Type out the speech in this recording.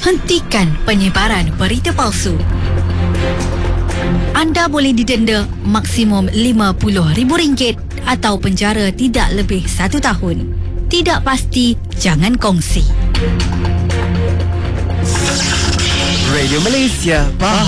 Hentikan penyebaran berita palsu. Anda boleh didenda maksimum RM50,000 atau penjara tidak lebih 1 tahun. Tidak pasti, jangan kongsi. Radio Malaysia.